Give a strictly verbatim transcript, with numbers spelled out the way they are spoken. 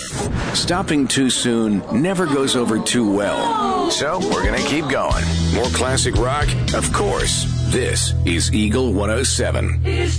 Stopping too soon never goes over too well. So we're going to keep going. More classic rock? Of course. This is Eagle one oh seven.